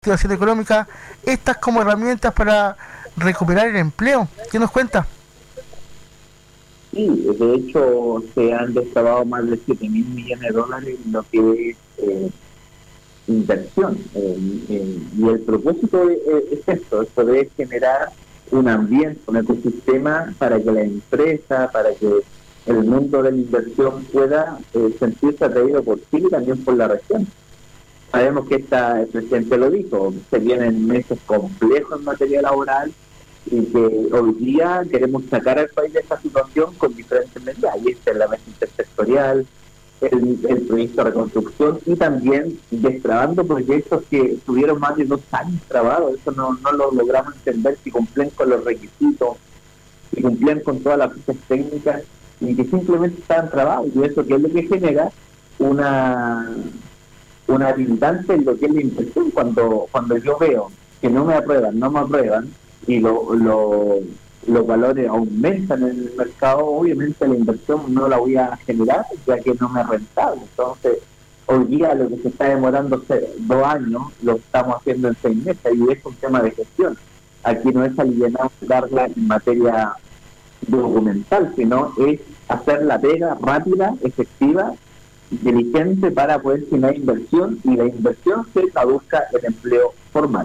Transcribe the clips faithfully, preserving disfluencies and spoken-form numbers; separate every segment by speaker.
Speaker 1: activación económica, estas como herramientas para recuperar el empleo. ¿Qué nos cuenta?
Speaker 2: Sí, de hecho se han destrabado más de siete mil millones de dólares en lo que es eh, inversión. Eh, eh, y el propósito es, es esto, es poder generar un ambiente, un ecosistema para que la empresa, para que el mundo de la inversión pueda eh, sentirse atraído por Chile y también por la región. Sabemos que esta, el presidente lo dijo, se vienen meses complejos en materia laboral y que hoy día queremos sacar al país de esta situación con diferentes medidas. Y esta es la mesa intersectorial, el, el proyecto de reconstrucción y también destrabando proyectos que tuvieron más de dos años trabados. Eso no, no lo logramos entender si cumplen con los requisitos, si cumplen con todas las fichas técnicas y que simplemente estaban trabados. Y eso que es lo que genera una... una habilitante en lo que es la inversión. Cuando cuando yo veo que no me aprueban, no me aprueban y lo, lo, los valores aumentan en el mercado, obviamente la inversión no la voy a generar ya que no me es rentable. Entonces, hoy día lo que se está demorando dos años lo estamos haciendo en seis meses y es un tema de gestión. Aquí no es aliviar darla en materia documental, sino es hacer la pega rápida, efectiva, inteligente para poder generar inversión y la inversión se traduzca en empleo formal.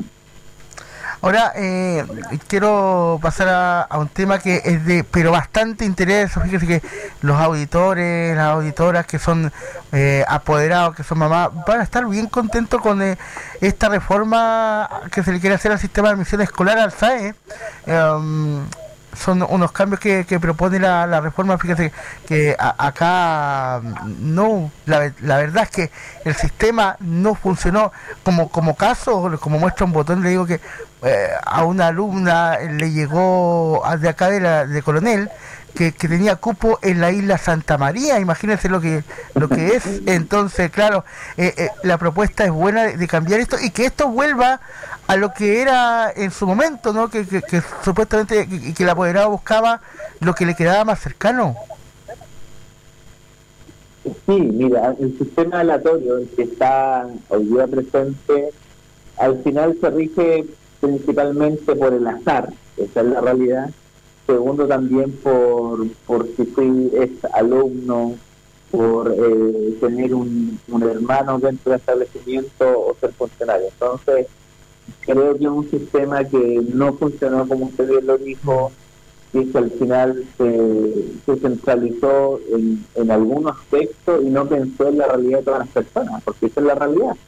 Speaker 1: Ahora eh, quiero pasar a, a un tema que es de pero bastante interés. Fíjese que los auditores, las auditoras que son eh, apoderados, que son mamás, van a estar bien contentos con eh, esta reforma que se le quiere hacer al sistema de admisión escolar, al S A E. Um, son unos cambios que, que propone la, la reforma. Fíjate que a, acá no, la, la verdad es que el sistema no funcionó como como caso, como muestra un botón. Le digo que eh, a una alumna le llegó de acá de, la, de Coronel que, que tenía cupo en la isla Santa María. Imagínense lo que lo que es. Entonces, claro, eh, eh, la propuesta es buena de, de cambiar esto y que esto vuelva a lo que era en su momento, ¿no? Que, que, que supuestamente que, que el apoderado buscaba lo que le quedaba más cercano.
Speaker 2: Sí, mira, el sistema aleatorio el que está hoy día presente, al final se rige principalmente por el azar, esa es la realidad. Segundo, también por, por si fui es alumno, por eh, tener un, un hermano dentro del establecimiento o ser funcionario. Entonces, creo que es un sistema que no funcionó como usted bien lo dijo, y que al final se, se centralizó en, en algunos aspectos y no pensó en la realidad de todas las personas, porque esa es la realidad.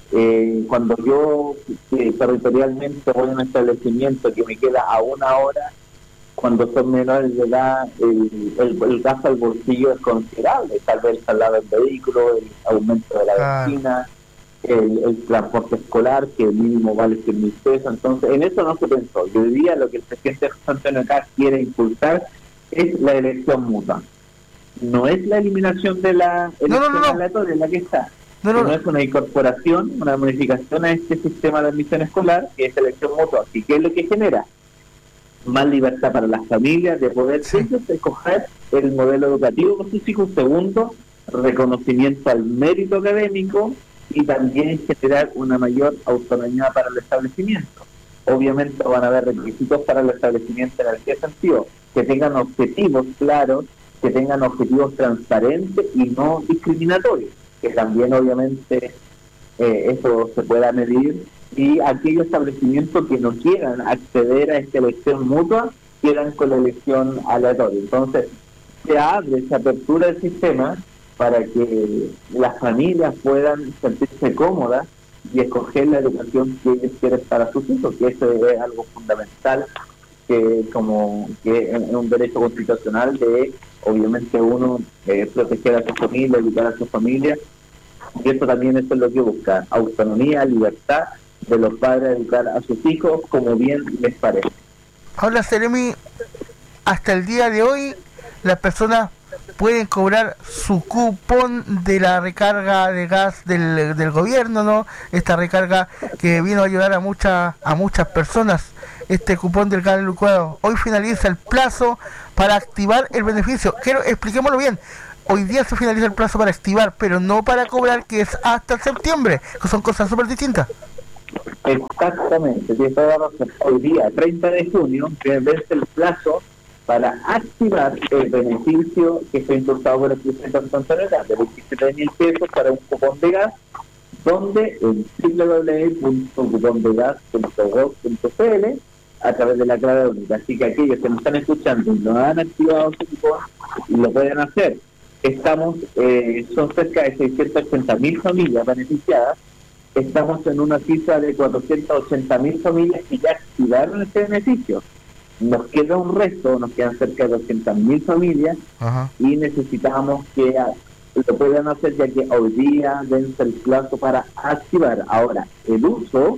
Speaker 2: Eh, cuando yo eh, territorialmente voy a un establecimiento que me queda a una hora, cuando son menores de edad, el, el, el gasto al bolsillo es considerable, tal vez el traslado del vehículo, el aumento de la benzina, el, el transporte escolar, que el mínimo vale cien mil pesos. Entonces, en eso no se pensó. Y hoy día lo que el presidente Antonio Kast quiere impulsar es la elección mutua. No es la eliminación de la elección
Speaker 1: no, no, no.
Speaker 2: aleatoria, la que está.
Speaker 1: No, no,
Speaker 2: no es una incorporación, una modificación a este sistema de admisión escolar, que es elección mutua. ¿Y qué es lo que genera? Más libertad para las familias de poder sí. ellos escoger el modelo educativo con sus hijos. Segundo, reconocimiento al mérito académico y también generar una mayor autonomía para el establecimiento. Obviamente van a haber requisitos para el establecimiento en el qué sentido, que tengan objetivos claros, que tengan objetivos transparentes y no discriminatorios, que también obviamente eh, eso se pueda medir, y aquellos establecimientos que no quieran acceder a esta elección mutua quedan con la elección aleatoria. Entonces se abre, se apertura el sistema para que las familias puedan sentirse cómodas y escoger la educación que ellos quieren para sus hijos, que eso es algo fundamental, que como que es un derecho constitucional de obviamente uno eh, proteger a su familia, educar a su familia, y eso también eso es lo que busca, autonomía, libertad de los padres a educar a sus hijos como bien les parece.
Speaker 1: Ahora, Seremi, hasta el día de hoy las personas pueden cobrar su cupón de la recarga de gas del, del gobierno, ¿no? Esta recarga que vino a ayudar a muchas a muchas personas. Este cupón del gas licuado. Hoy finaliza el plazo para activar el beneficio. Quiero, expliquémoslo bien. Hoy día se finaliza el plazo para activar, pero no para cobrar, que es hasta septiembre, que son cosas súper distintas.
Speaker 2: Exactamente, tiene toda la razón. Hoy día, treinta de junio, vence el plazo para activar el beneficio que fue impulsado por el presidente Antonio Gas de veintisiete mil pesos para un cupón de gas, donde en doble u doble u doble u punto cupón de gas punto gov punto c l a través de la clave única. Así que aquellos que nos están escuchando y no han activado su cupón, lo pueden hacer. Estamos, eh, son cerca de seiscientas ochenta mil familias beneficiadas. Estamos en una cifra de cuatrocientas ochenta mil familias que ya activaron este beneficio. Nos queda un resto, nos quedan cerca de doscientas mil familias. Ajá. Y necesitamos que lo puedan hacer, ya que hoy día vence el plazo para activar. Ahora, el uso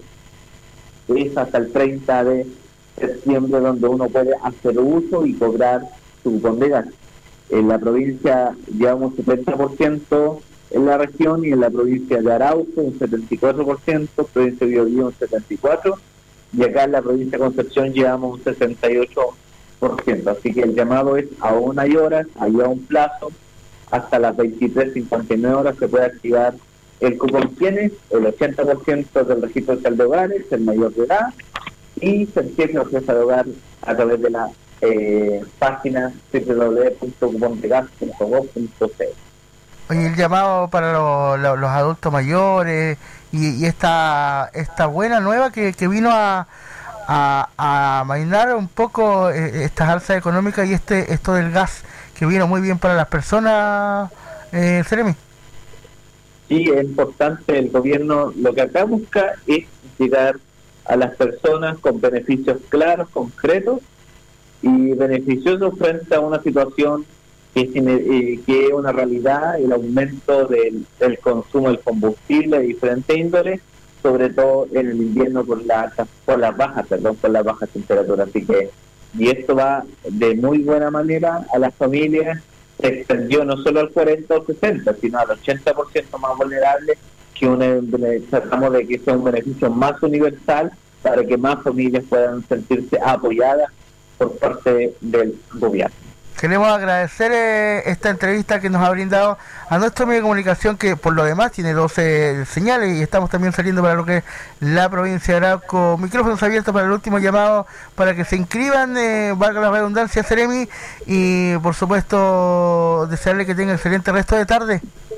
Speaker 2: es hasta el treinta de septiembre, donde uno puede hacer uso y cobrar su cupón de gas. En la provincia llevamos setenta por ciento en la región, y en la provincia de Arauco un setenta y cuatro por ciento, provincia de Biobío un setenta y cuatro por ciento, y acá en la provincia de Concepción llevamos un sesenta y ocho por ciento. Así que el llamado es: aún hay horas, hay un plazo, hasta las veintitrés cincuenta y nueve horas se puede activar el cupón. Tienes el ochenta por ciento del registro social de hogares, el mayor de edad, y se empieza a ofrecer de hogar a través de la eh, página doble u doble u doble u punto cupón de gas punto gov punto c l.
Speaker 1: Oye, el llamado para lo, lo, los adultos mayores y, y esta esta buena nueva que, que vino a, a, a amainar un poco eh, estas alzas económicas, y este esto del gas que vino muy bien para las personas, eh, Seremi.
Speaker 2: Sí, es importante. El gobierno lo que acá busca es llegar a las personas con beneficios claros, concretos y beneficiosos frente a una situación que es, eh, que es una realidad: el aumento del, del consumo del combustible de diferentes índoles, sobre todo en el invierno por la por las bajas, perdón, por las bajas temperaturas. Así que, y esto va de muy buena manera a las familias. Se extendió no solo al cuarenta o sesenta, sino al ochenta por ciento más vulnerable, que una, tratamos de que sea un beneficio más universal para que más familias puedan sentirse apoyadas por parte del gobierno.
Speaker 1: Queremos agradecer eh, esta entrevista que nos ha brindado a nuestro medio de comunicación, que por lo demás tiene doce señales, y estamos también saliendo para lo que es la provincia de Arauco. Micrófonos abiertos para el último llamado para que se inscriban, eh, valga la redundancia, Seremi, y por supuesto desearle que tenga excelente resto de tarde.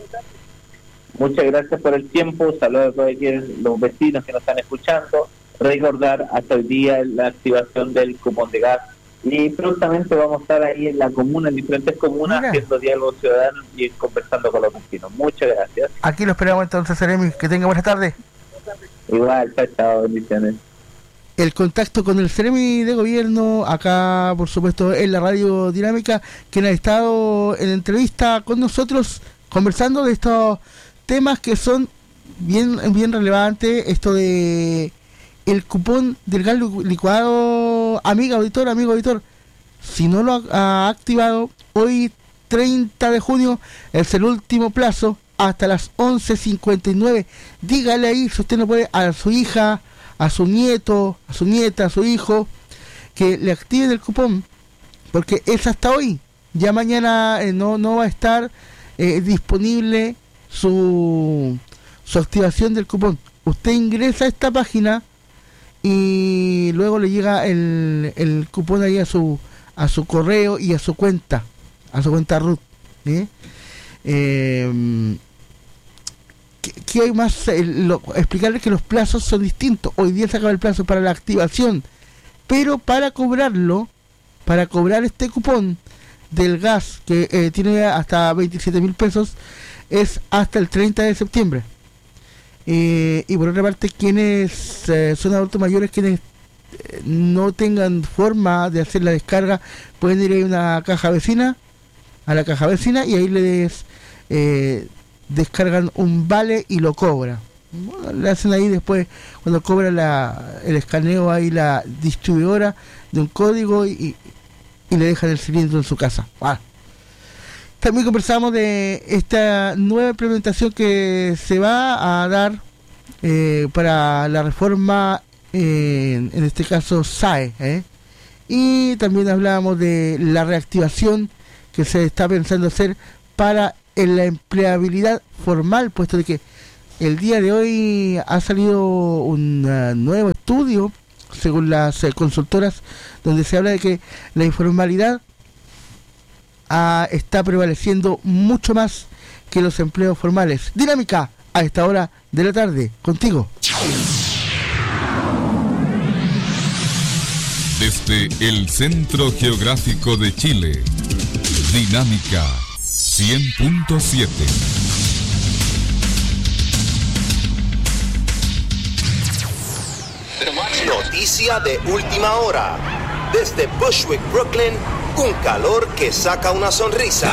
Speaker 2: Muchas gracias por el tiempo. Saludos a todos los vecinos que nos están escuchando. Recordar hasta hoy día la activación del cupón de gas, y prontamente vamos a estar ahí en la comuna, en diferentes comunas, Mira. haciendo diálogo ciudadano y conversando con los vecinos. Muchas gracias.
Speaker 1: Aquí lo esperamos entonces, Seremi. Que tenga buena tarde.
Speaker 2: Igual, chao, chao, bendiciones.
Speaker 1: El contacto con el Seremi de Gobierno, acá por supuesto en la Radio Dinámica, quien ha estado en entrevista con nosotros conversando de estos temas que son bien, bien relevantes. Esto de el cupón del gas licuado, amiga auditor, amigo auditor, si no lo ha, ha activado, hoy treinta de junio es el último plazo hasta las once cincuenta y nueve. Dígale ahí, si usted no puede, a su hija, a su nieto, a su nieta, a su hijo, que le activen el cupón, porque es hasta hoy. Ya mañana eh, no, no va a estar eh, disponible su, su activación del cupón. Usted ingresa a esta página y luego le llega el, el cupón ahí a su a su correo y a su cuenta, a su cuenta R U T. ¿eh? Eh, ¿qué, ¿Qué hay más? Eh, lo, explicarles que los plazos son distintos. Hoy día se acaba el plazo para la activación, pero para cobrarlo, para cobrar este cupón del gas, que eh, tiene hasta veintisiete mil pesos, es hasta el treinta de septiembre. Eh, y por otra parte, quienes eh, son adultos mayores, quienes eh, no tengan forma de hacer la descarga, pueden ir a una caja vecina, a la caja vecina, y ahí les eh, descargan un vale y lo cobran. Bueno, le hacen ahí después, cuando cobra la, el escaneo, ahí la distribuidora de un código, y, y le dejan el cilindro en su casa. Ah. También conversamos de esta nueva implementación que se va a dar eh, para la reforma, eh, en este caso S A E, ¿eh? Y también hablábamos de la reactivación que se está pensando hacer para en la empleabilidad formal, puesto de que el día de hoy ha salido un uh, nuevo estudio, según las eh, consultoras, donde se habla de que la informalidad uh, está prevaleciendo mucho más que los empleos formales. Dinámica a esta hora de la tarde, contigo.
Speaker 3: Desde el Centro Geográfico de Chile, Dinámica cien punto siete.
Speaker 4: Noticia de última hora. Desde Bushwick, Brooklyn, un calor que saca una sonrisa.